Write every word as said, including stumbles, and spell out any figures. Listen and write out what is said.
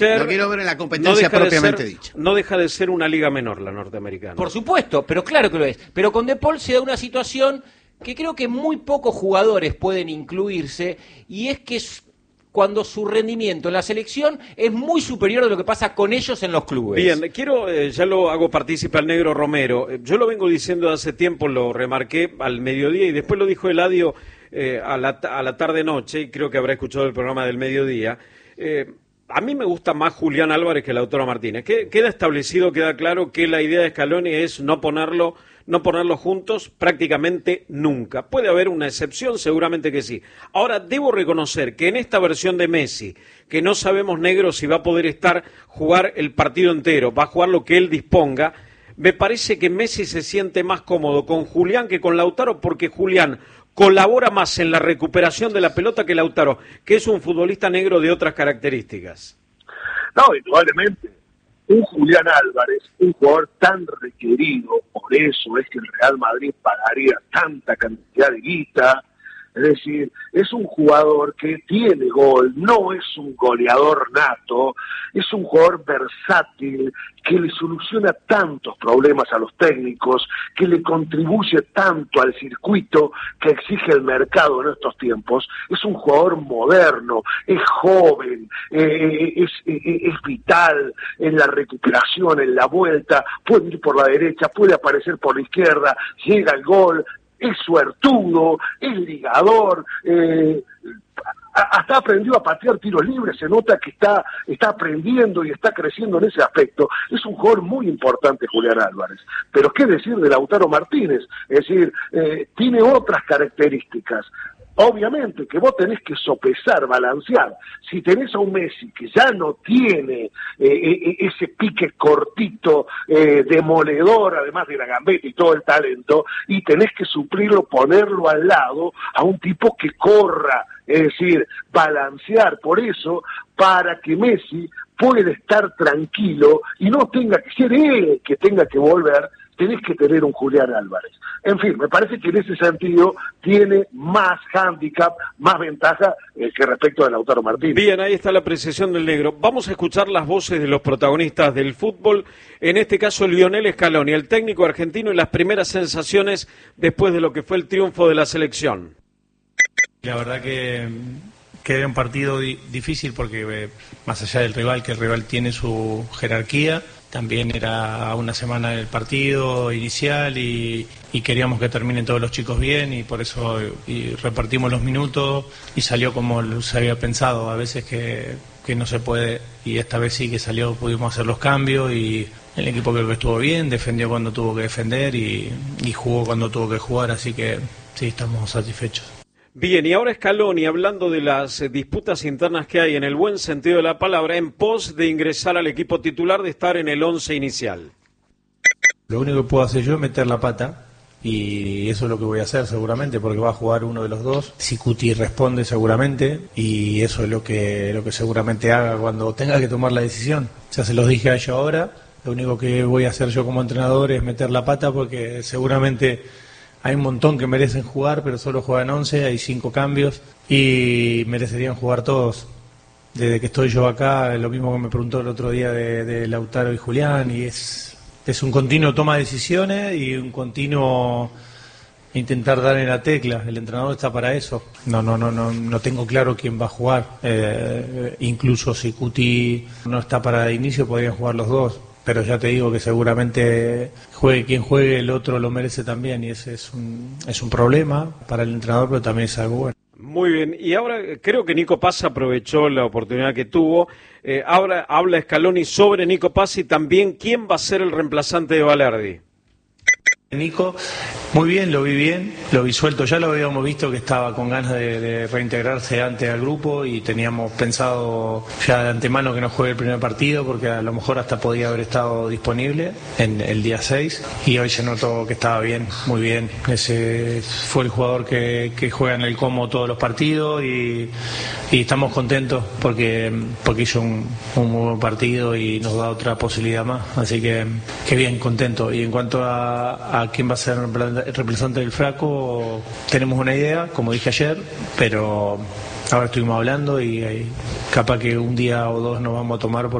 Lo quiero ver en la competencia no propiamente ser, dicha. No deja de ser una liga menor la norteamericana. Por supuesto, pero claro que lo es. Pero con De Paul se da una situación que creo que muy pocos jugadores pueden incluirse, y es que cuando su rendimiento en la selección es muy superior a lo que pasa con ellos en los clubes. Bien, quiero, eh, ya lo hago partícipe al negro Romero. Yo lo vengo diciendo hace tiempo, lo remarqué al mediodía y después lo dijo Eladio eh, a la, a la tarde-noche, y creo que habrá escuchado el programa del mediodía. Eh, A mí me gusta más Julián Álvarez que Lautaro Martínez. Queda establecido, queda claro que la idea de Scaloni es no ponerlo, no ponerlos juntos prácticamente nunca. Puede haber una excepción, seguramente que sí. Ahora, debo reconocer que en esta versión de Messi, que no sabemos, negro, si va a poder estar, jugar el partido entero, va a jugar lo que él disponga, me parece que Messi se siente más cómodo con Julián que con Lautaro, porque Julián colabora más en la recuperación de la pelota que Lautaro, que es un futbolista negro de otras características. No, indudablemente. Un Julián Álvarez, un jugador tan requerido, por eso es que el Real Madrid pagaría tanta cantidad de guita. Es decir, es un jugador que tiene gol, no es un goleador nato, es un jugador versátil, que le soluciona tantos problemas a los técnicos, que le contribuye tanto al circuito que exige el mercado en estos tiempos. Es un jugador moderno, es joven, eh, es, es, es vital en la recuperación, en la vuelta, puede ir por la derecha, puede aparecer por la izquierda, llega el gol, es suertudo, es ligador, eh, hasta aprendió a patear tiros libres, se nota que está, está aprendiendo y está creciendo en ese aspecto. Es un jugador muy importante Julián Álvarez. Pero qué decir de Lautaro Martínez, es decir, eh, tiene otras características. Obviamente que vos tenés que sopesar, balancear. Si tenés a un Messi que ya no tiene eh, ese pique cortito, eh, demoledor, además de la gambeta y todo el talento, y tenés que suplirlo, ponerlo al lado a un tipo que corra, es decir, balancear. Por eso, para que Messi pueda estar tranquilo y no tenga que ser él que tenga que volver, tenés que tener un Julián Álvarez. En fin, me parece que en ese sentido tiene más hándicap, más ventaja eh, que respecto de Lautaro Martínez. Bien, ahí está la apreciación del negro. Vamos a escuchar las voces de los protagonistas del fútbol, en este caso Lionel Scaloni, el técnico argentino, y las primeras sensaciones después de lo que fue el triunfo de la selección. La verdad que, que era un partido di- difícil porque eh, más allá del rival, que el rival tiene su jerarquía, también era una semana del partido inicial y, y queríamos que terminen todos los chicos bien, y por eso y repartimos los minutos y salió como se había pensado. A veces que, que no se puede, y esta vez sí que salió, pudimos hacer los cambios y el equipo creo que estuvo bien, defendió cuando tuvo que defender y, y jugó cuando tuvo que jugar, así que sí, estamos satisfechos. Bien, y ahora Scaloni, hablando de las eh, disputas internas que hay en el buen sentido de la palabra, en pos de ingresar al equipo titular, de estar en el once inicial. Lo único que puedo hacer yo es meter la pata, y eso es lo que voy a hacer seguramente, porque va a jugar uno de los dos. Si Cuti responde seguramente, y eso es lo que, lo que seguramente haga cuando tenga que tomar la decisión. Ya se los dije a ellos ahora, lo único que voy a hacer yo como entrenador es meter la pata, porque seguramente hay un montón que merecen jugar, pero solo juegan once, hay cinco cambios y merecerían jugar todos. Desde que estoy yo acá, lo mismo que me preguntó el otro día de, de Lautaro y Julián, y es, es un continuo toma de decisiones y un continuo intentar dar en la tecla. El entrenador está para eso. No, no, no, no, no tengo claro quién va a jugar. Eh, incluso si Cuti no está para el inicio, podrían jugar los dos. Pero ya te digo que seguramente juegue quien juegue, el otro lo merece también, y ese es un, es un problema para el entrenador, pero también es algo bueno. Muy bien, y ahora creo que Nico Paz aprovechó la oportunidad que tuvo. Eh, ahora habla Scaloni sobre Nico Paz y también quién va a ser el reemplazante de Balerdi. Nico, muy bien, lo vi bien, lo vi suelto, ya lo habíamos visto que estaba con ganas de, de reintegrarse antes al grupo, y teníamos pensado ya de antemano que no juegue el primer partido, porque a lo mejor hasta podía haber estado disponible en el día seis, y hoy se notó que estaba bien, muy bien. Ese fue el jugador que, que juega en el Como todos los partidos, y, y estamos contentos porque, porque hizo un, un muy buen partido y nos da otra posibilidad más, así que, que bien, contento. Y en cuanto a, a quién va a ser el reemplazante del Flaco, tenemos una idea, como dije ayer, pero ahora estuvimos hablando y eh, capaz que un día o dos nos vamos a tomar por